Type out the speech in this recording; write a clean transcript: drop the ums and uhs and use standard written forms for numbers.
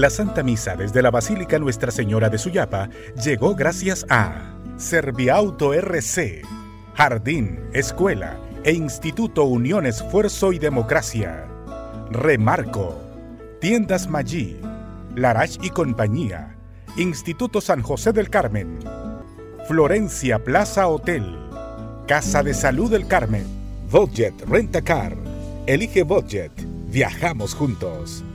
La Santa Misa desde la Basílica Nuestra Señora de Suyapa llegó gracias a Serviauto RC, Jardín, Escuela e Instituto Unión Esfuerzo y Democracia. Remarco, Tiendas Maggi, Larache y Compañía, Instituto San José del Carmen, Florencia Plaza Hotel, Casa de Salud del Carmen, Budget Rent-A-Car. Elige Budget, viajamos juntos.